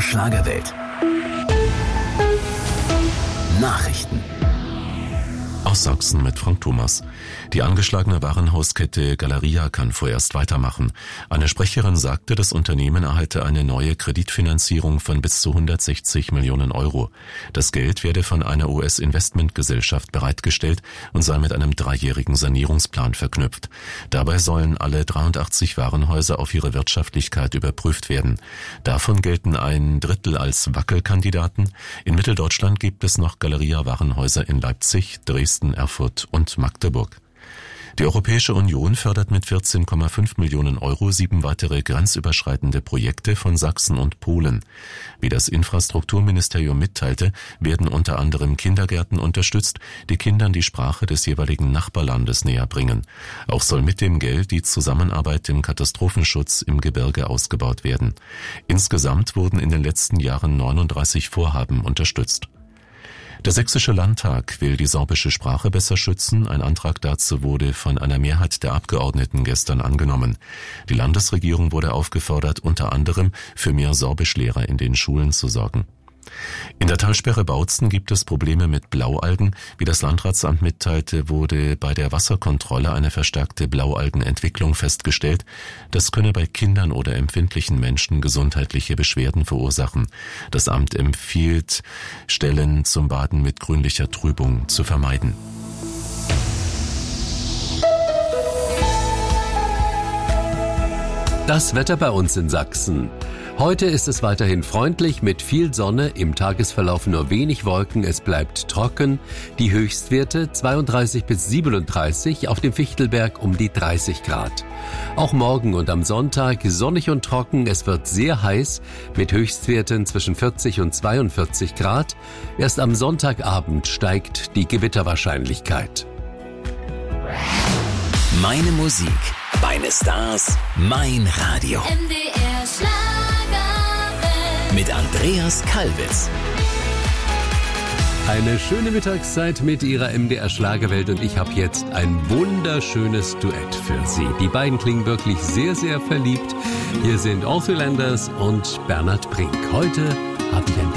Schlagerwelt. Nachrichten. Aus Sachsen mit Frank Thomas. Die angeschlagene Warenhauskette Galeria kann vorerst weitermachen. Eine Sprecherin sagte, das Unternehmen erhalte eine neue Kreditfinanzierung von bis zu 160 Millionen Euro. Das Geld werde von einer US-Investmentgesellschaft bereitgestellt und sei mit einem 3-jährigen Sanierungsplan verknüpft. Dabei sollen alle 83 Warenhäuser auf ihre Wirtschaftlichkeit überprüft werden. Davon gelten 1/3 als Wackelkandidaten. In Mitteldeutschland gibt es noch Galeria-Warenhäuser in Leipzig, Dresden, Erfurt und Magdeburg. Die Europäische Union fördert mit 14,5 Millionen Euro 7 weitere grenzüberschreitende Projekte von Sachsen und Polen. Wie das Infrastrukturministerium mitteilte, werden unter anderem Kindergärten unterstützt, die Kindern die Sprache des jeweiligen Nachbarlandes näher bringen. Auch soll mit dem Geld die Zusammenarbeit im Katastrophenschutz im Gebirge ausgebaut werden. Insgesamt wurden in den letzten Jahren 39 Vorhaben unterstützt. Der Sächsische Landtag will die sorbische Sprache besser schützen. Ein Antrag dazu wurde von einer Mehrheit der Abgeordneten gestern angenommen. Die Landesregierung wurde aufgefordert, unter anderem für mehr Sorbischlehrer in den Schulen zu sorgen. In der Talsperre Bautzen gibt es Probleme mit Blaualgen. Wie das Landratsamt mitteilte, wurde bei der Wasserkontrolle eine verstärkte Blaualgenentwicklung festgestellt. Das könne bei Kindern oder empfindlichen Menschen gesundheitliche Beschwerden verursachen. Das Amt empfiehlt, Stellen zum Baden mit grünlicher Trübung zu vermeiden. Das Wetter bei uns in Sachsen. Heute ist es weiterhin freundlich mit viel Sonne, im Tagesverlauf nur wenig Wolken, es bleibt trocken. Die Höchstwerte 32 bis 37, auf dem Fichtelberg um die 30 Grad. Auch morgen und am Sonntag sonnig und trocken, es wird sehr heiß mit Höchstwerten zwischen 40 und 42 Grad. Erst am Sonntagabend steigt die Gewitterwahrscheinlichkeit. Meine Musik, meine Stars, mein Radio. MDR Schlagerwelt. Mit Andreas Kalwitz. Eine schöne Mittagszeit mit ihrer MDR Schlagerwelt und ich habe jetzt ein wunderschönes Duett für Sie. Die beiden klingen wirklich sehr, sehr verliebt. Hier sind Arthur Landers und Bernhard Brink. Heute habe ich ein